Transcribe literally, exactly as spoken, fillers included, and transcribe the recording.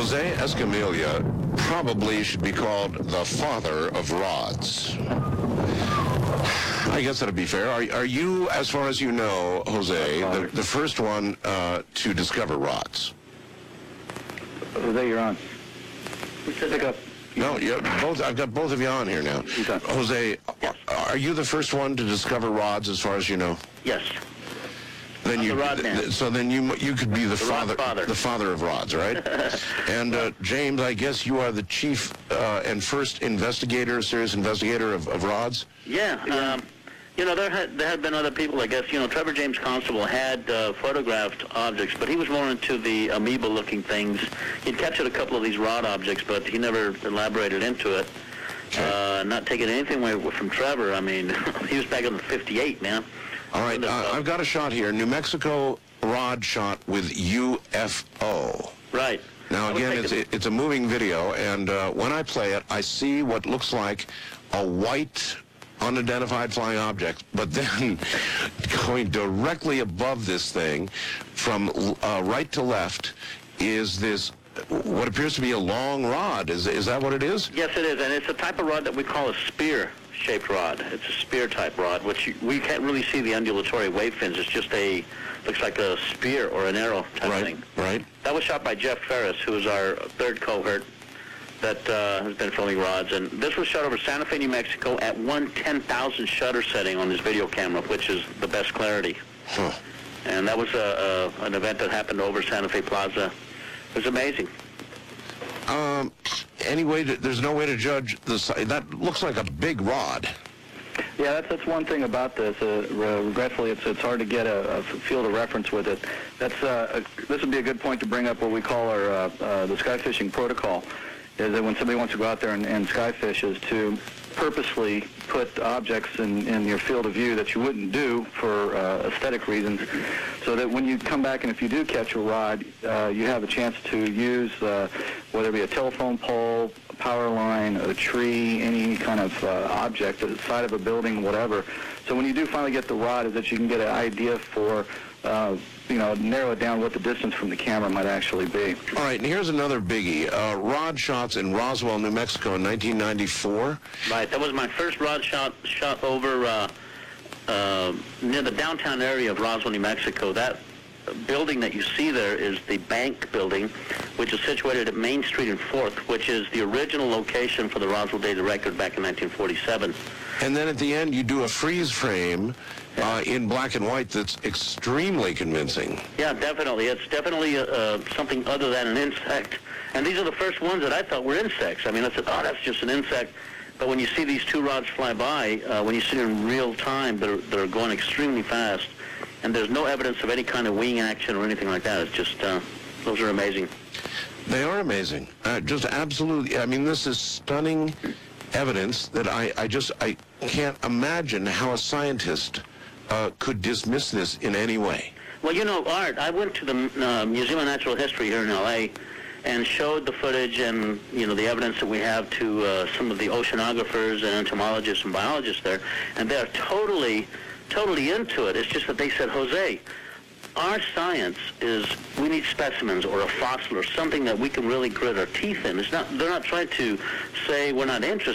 Jose Escamilla probably should be called the father of rods. I guess that'd be fair. Are, are you, as far as you know, Jose, the, the first one uh, to discover rods? Jose, you're on. Pick up. No, you both. I've got both of you on here now. Jose, yes. Are you the first one to discover rods, as far as you know? Yes. Then I'm you, the rod man. th so then you you could be the, the father, father, the father of rods, right? And uh, James, I guess you are the chief uh, and first investigator, serious investigator of, of rods. Yeah. Um, you know, there had there had been other people. I guess you know, Trevor James Constable had uh, photographed objects, but he was more into the amoeba-looking things. He'd captured a couple of these rod objects, but he never elaborated into it. Uh, not taking anything away from Trevor. I mean, he was back in the fifty-eight, man. All right, uh, I've got a shot here. New Mexico rod shot with U F O. Right. Now, again, it's, it's a moving video, and uh, when I play it, I see what looks like a white, unidentified flying object, but then going directly above this thing from uh, right to left is this, what appears to be a long rod. Is, is that what it is? Yes, it is, and it's a type of rod that we call a spear-shaped rod. It's a spear-type rod, which you, we can't really see the undulatory wave fins. It's just a, looks like a spear or an arrow type right, thing. Right. That was shot by Jeff Ferris, who is our third cohort that uh, has been filming rods. And this was shot over Santa Fe, New Mexico at one ten thousand shutter setting on this video camera, which is the best clarity. Huh. And that was a, a, an event that happened over Santa Fe Plaza. It was amazing. Um, anyway, there's no way to judge the size. That looks like a big rod. Yeah, that's that's one thing about this. Uh, regretfully, it's it's hard to get a, a field of reference with it. That's uh, a, this would be a good point to bring up what we call our uh, uh, the sky fishing protocol. Is that when somebody wants to go out there and, and sky fish, is to purposely put objects in, in your field of view that you wouldn't do for uh, aesthetic reasons, so that when you come back and if you do catch a rod, uh, you have a chance to use uh, whether it be a telephone pole, a power line, a tree, any kind of uh, object, the side of a building, whatever. So when you do finally get the rod, is that you can get an idea for uh, you know, narrow it down what the distance from the camera might actually be. All right, and here's another biggie. Uh, rod shots in Roswell, New Mexico in nineteen ninety-four. Right, that was my first rod shot shot over uh, uh, near the downtown area of Roswell, New Mexico. That building that you see there is the bank building, which is situated at Main Street and fourth, which is the original location for the Roswell Daily Record back in nineteen forty-seven. And then at the end, you do a freeze frame uh, in black and white that's extremely convincing. Yeah, definitely. It's definitely uh, something other than an insect. And these are the first ones that I thought were insects. I mean, I said, oh, that's just an insect. But when you see these two rods fly by, uh, when you see them in real time, they're, they're going extremely fast. And there's no evidence of any kind of wing action or anything like that. It's just, uh, those are amazing. They are amazing. Uh, just absolutely. I mean, this is stunning evidence that I, I just, I can't imagine how a scientist uh, could dismiss this in any way. Well, you know, Art, I went to the uh, Museum of Natural History here in L A and showed the footage and, you know, the evidence that we have to uh, some of the oceanographers and entomologists and biologists there, and they're totally, totally into it. It's just that they said, Jose, our science is, we need specimens or a fossil or something that we can really grit our teeth in. It's not, they're not trying to say we're not interested.